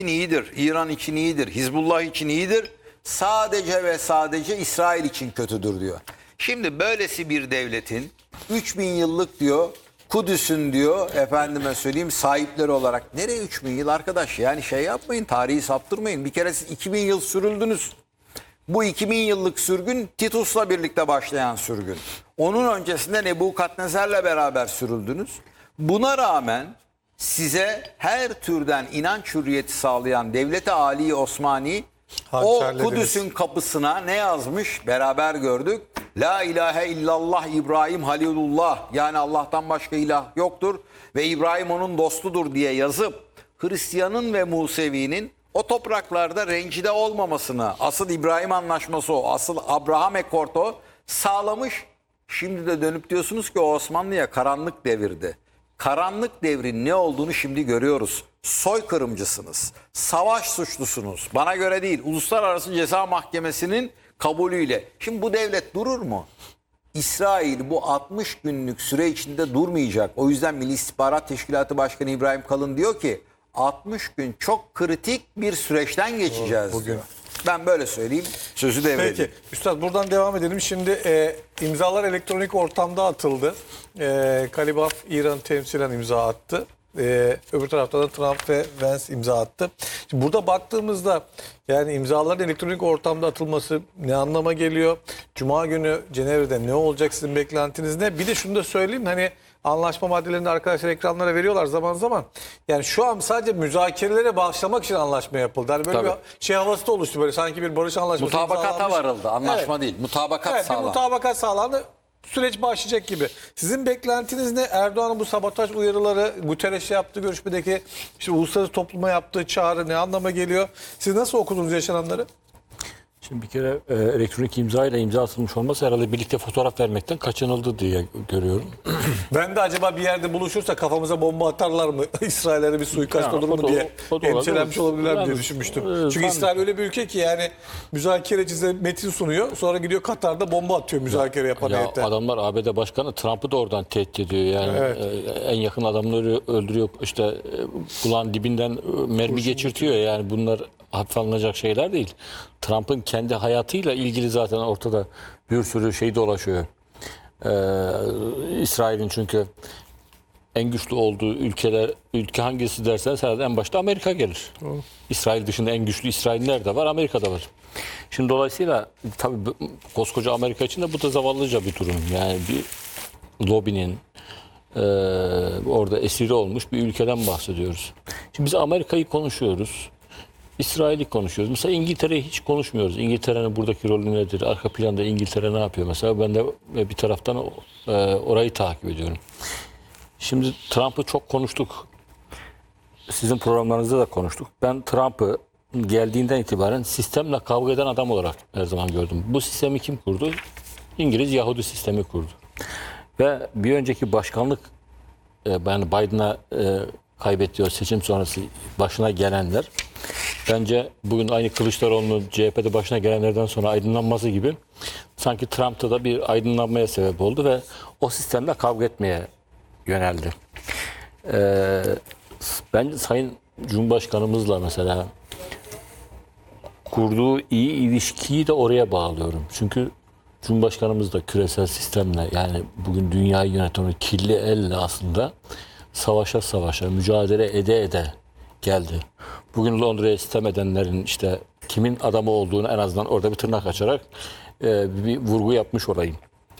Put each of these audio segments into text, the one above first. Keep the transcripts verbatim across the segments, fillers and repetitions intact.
iyidir, İran için iyidir, Hizbullah için iyidir. Sadece ve sadece İsrail için kötüdür diyor. Şimdi böylesi bir devletin üç bin yıllık diyor Kudüs'ün diyor efendime söyleyeyim sahipleri olarak nereye üç bin yıl arkadaş, yani şey yapmayın, tarihi saptırmayın. Bir kere siz iki bin yıl sürüldünüz. Bu iki bin yıllık sürgün Titus'la birlikte başlayan sürgün. Onun öncesinde Nebukadnezar'la beraber sürüldünüz. Buna rağmen size her türden inanç hürriyeti sağlayan Devlet-i Ali Osmani o Kudüs'ün kapısına ne yazmış? Beraber gördük. La ilahe illallah İbrahim Halilullah, yani Allah'tan başka ilah yoktur ve İbrahim onun dostudur diye yazıp Hristiyanın ve Musevi'nin o topraklarda rencide olmamasını, asıl İbrahim Anlaşması o, asıl Abraham Ekorto sağlamış. Şimdi de dönüp diyorsunuz ki o Osmanlı'ya karanlık devirdi. Karanlık devrin ne olduğunu şimdi görüyoruz. Soykırımcısınız, savaş suçlusunuz. Bana göre değil, Uluslararası Ceza Mahkemesi'nin kabulüyle. Şimdi bu devlet durur mu? İsrail bu altmış günlük süre içinde durmayacak. O yüzden Milli İstihbarat Teşkilatı Başkanı İbrahim Kalın diyor ki altmış gün çok kritik bir süreçten geçeceğiz bugün. diyor. Ben böyle söyleyeyim, sözü devredeyim. Peki Üstad, buradan devam edelim. Şimdi e, imzalar elektronik ortamda atıldı. E, Kalibaf İran temsilen imza attı. E, öbür tarafta da Trump ve Vance imza attı. Şimdi burada baktığımızda yani imzaların elektronik ortamda atılması ne anlama geliyor? Cuma günü Cenevre'de ne olacak, sizin beklentiniz ne? Bir de şunu da söyleyeyim, hani anlaşma maddelerini arkadaşlar ekranlara veriyorlar zaman zaman. Yani şu an sadece müzakerelere başlamak için anlaşma yapıldı. Yani böyle Tabii. bir şey havası da oluştu, böyle sanki bir barış anlaşması Mutabakata imzalanmış. varıldı, anlaşma Evet. değil. Mutabakat Evet, bir sağlandı. mutabakat sağlandı. Süreç başlayacak gibi. Sizin beklentiniz ne? Erdoğan'ın bu sabotaj uyarıları, Guterres'le yaptığı görüşmedeki işte uluslararası topluma yaptığı çağrı ne anlama geliyor? Siz nasıl okudunuz yaşananları? Şimdi bir kere e, elektronik imza ile imza atılmış olması herhalde birlikte fotoğraf vermekten kaçınıldı diye görüyorum. Ben de acaba bir yerde buluşursa kafamıza bomba atarlar mı? İsrail'e bir suikast Yani olur mu o da- diye o da endişelenmiş olabilir. olabilirler diye Yani, düşünmüştüm. e, Çünkü ben- İsrail öyle bir ülke ki yani müzakerecisi metin sunuyor. Sonra gidiyor Katar'da bomba atıyor müzakere yapan Ya heyete. adamlar A B D Başkanı Trump'ı da oradan tehdit ediyor. Yani Evet. e, en yakın adamları öldürüyor. İşte e, kulağın dibinden e, mermi geçirtiyor. Yani bunlar hafife alınacak şeyler değil. Trump'ın kendi hayatıyla ilgili zaten ortada bir sürü şey dolaşıyor. Ee, İsrail'in çünkü en güçlü olduğu ülkeler, ülke hangisi derseniz herhalde en başta Amerika gelir. Oh. İsrail dışında en güçlü İsrail nerede var? Amerika'da var. Şimdi dolayısıyla tabii koskoca Amerika için de bu da zavallıca bir durum. Yani bir lobinin e, orada esiri olmuş bir ülkeden bahsediyoruz. Şimdi biz Amerika'yı konuşuyoruz. İsrail'i konuşuyoruz. Mesela İngiltere'yi hiç konuşmuyoruz. İngiltere'nin buradaki rolü nedir? Arka planda İngiltere ne yapıyor? Mesela ben de bir taraftan e, orayı takip ediyorum. Şimdi Trump'ı çok konuştuk. Sizin programlarınızda da konuştuk. Ben Trump'ı geldiğinden itibaren sistemle kavga eden adam olarak her zaman gördüm. Bu sistemi kim kurdu? İngiliz Yahudi sistemi kurdu. Ve bir önceki başkanlık yani Biden'a e, kaybettiği o seçim sonrası başına gelenler bence bugün aynı Kılıçdaroğlu'nun C H P'de başına gelenlerden sonra aydınlanması gibi sanki Trump'ta da bir aydınlanmaya sebep oldu ve o sistemle kavga etmeye yöneldi. Ee, ben Sayın Cumhurbaşkanımızla mesela kurduğu iyi ilişkiyi de oraya bağlıyorum. Çünkü Cumhurbaşkanımız da küresel sistemle, yani bugün dünyayı yöneten o kirli elle aslında savaşa savaşa, mücadele ede ede geldi. Bugün Londra'ya sitem edenlerin işte kimin adamı olduğunu en azından orada bir tırnak açarak e, bir vurgu yapmış olayım.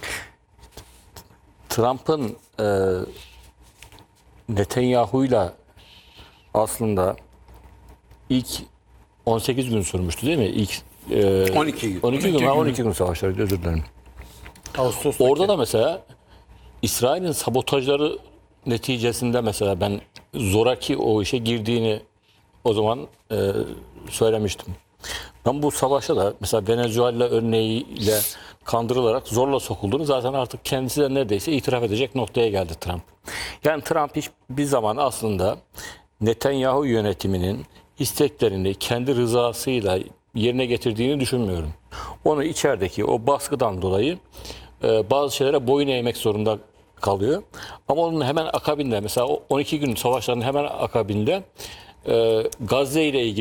Trump'ın e, Netanyahu'yla aslında ilk on sekiz gün sürmüştü değil mi? İlk e, on iki gün. on iki gün, ha, on iki gün savaşları, özür dilerim. Ağustos'taki. Orada da mesela İsrail'in sabotajları neticesinde mesela ben zoraki o işe girdiğini o zaman e, söylemiştim. Ben bu savaşa da mesela Venezuela örneğiyle kandırılarak zorla sokulduğunu zaten artık kendisi de neredeyse itiraf edecek noktaya geldi Trump. Yani Trump hiçbir zaman aslında Netanyahu yönetiminin isteklerini kendi rızasıyla yerine getirdiğini düşünmüyorum. Onu içerideki o baskıdan dolayı e, bazı şeylere boyun eğmek zorunda kalıyor. Ama onun hemen akabinde mesela o on iki gün savaşların hemen akabinde e, Gazze ile ilgili